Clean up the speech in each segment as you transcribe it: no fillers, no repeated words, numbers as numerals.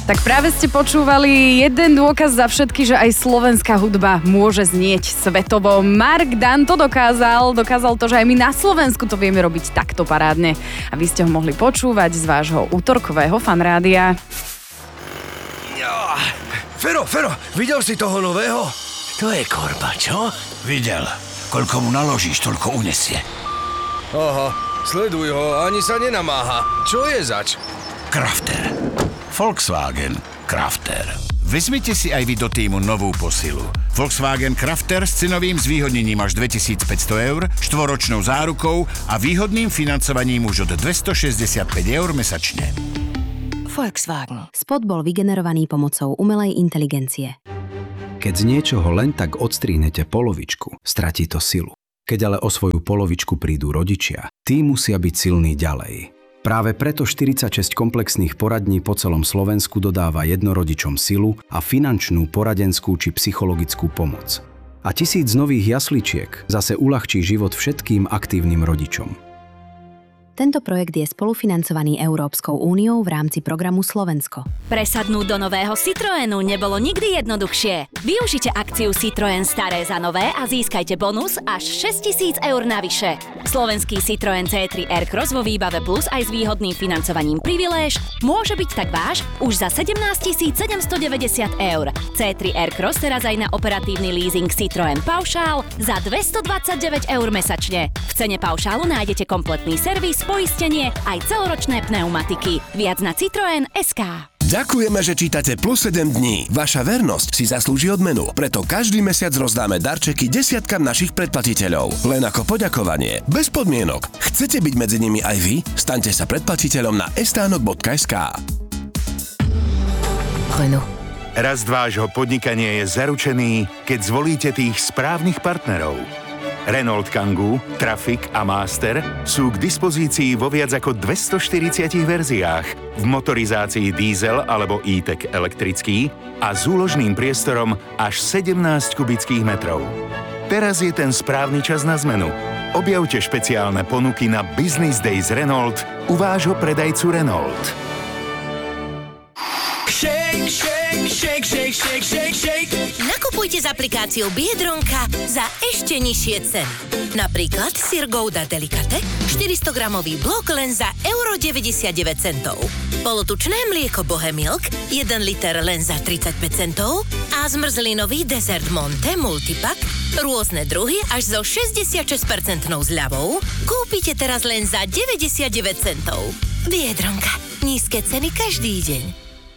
Tak práve ste počúvali jeden dôkaz za všetky, že aj slovenská hudba môže znieť svetovo. Mark Dan to dokázal to, že aj my na Slovensku to vieme robiť takto parádne. A vy ste ho mohli počúvať z vášho útorkového fanrádia. Fero, videl si toho nového? To je korba, čo? Videl. Koľko mu naložíš, toľko unesie. Aha, sleduj ho, ani sa nenamáha. Čo je zač? Crafter. Volkswagen Crafter. Vezmite si aj vy do týmu novú posilu. Volkswagen Crafter s cenovým zvýhodnením až 2500 €, štvoročnou zárukou a výhodným financovaním už od 265 € mesačne. Volkswagen. Spot bol vygenerovaný pomocou umelej inteligencie. Keď z niečoho len tak odstrihnete polovičku, stratí to silu. Keď ale o svoju polovičku prídu rodičia, tí musia byť silní ďalej. Práve preto 46 komplexných poradní po celom Slovensku dodáva jednorodičom silu a finančnú, poradenskú či psychologickú pomoc. A 1000 nových jasličiek zase uľahčí život všetkým aktívnym rodičom. Tento projekt je spolufinancovaný Európskou úniou v rámci programu Slovensko. Presadnúť do nového Citroenu nebolo nikdy jednoduchšie. Využite akciu Citroen staré za nové a získajte bonus až 6 000 € navyše. Slovenský Citroen C3 Aircross vo výbave plus aj s výhodným financovaním Priviléž môže byť tak váš už za 17 790 €. C3 Aircross teraz aj na operatívny leasing Citroen Paušál za 229 € mesačne. V cene paušálu nájdete kompletný servis, poistenie aj celoročné pneumatiky. Viac na Citroen.sk. Ďakujeme, že čítate Plus 7 dní. Vaša vernosť si zaslúži odmenu. Preto každý mesiac rozdáme darčeky desiatkam našich predplatiteľov. Len ako poďakovanie. Bez podmienok. Chcete byť medzi nimi aj vy? Staňte sa predplatiteľom na estánok.sk. Renault. Rast vášho podnikania je zaručený, keď zvolíte tých správnych partnerov. Renault Kangoo, Traffic a Master sú k dispozícii vo viac ako 240 verziách, v motorizácii diesel alebo e-tech elektrický a s úložným priestorom až 17 kubických metrov. Teraz je ten správny čas na zmenu. Objavte špeciálne ponuky na Business Days Renault u vášho predajcu Renault. Nakupujte s aplikáciou Biedronka za ešte nižšie ceny. Napríklad syr Gouda Delicate 400-gramový blok len za €99. Polotučné mlieko Bohemilk 1 liter len za 35 centov a zmrzlinový dezert Monte Multipack rôzne druhy až so 66% zľavou kúpite teraz len za 99 centov. Biedronka. Nízke ceny každý deň.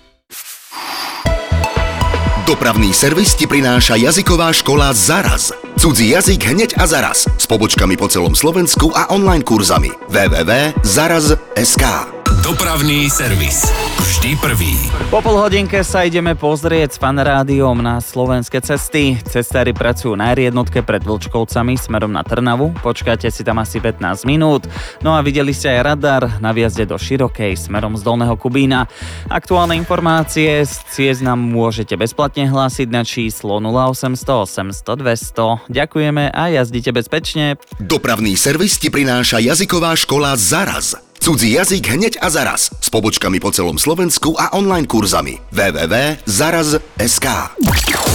Dopravný servis ti prináša jazyková škola Zaraz. Cudzí jazyk hneď a zaraz. S pobočkami po celom Slovensku a online kurzami. www.zaraz.sk. Dopravný servis. Vždy prvý. Po polhodinke sa ideme pozrieť s fanrádiom na slovenské cesty. Cestári pracujú na R1 pred Vlčkovcami smerom na Trnavu. Počkáte si tam asi 15 minút. No a videli ste aj radar na vjazde do Širokej smerom z Dolného Kubína. Aktuálne informácie z ciest nám môžete bezplatne hlásiť na číslo 0800 800 200. Ďakujeme a jazdite bezpečne. Dopravný servis ti prináša jazyková škola Zaraz. Cudzí jazyk hneď a zaraz. S pobočkami po celom Slovensku a online kurzami. www.zaraz.sk.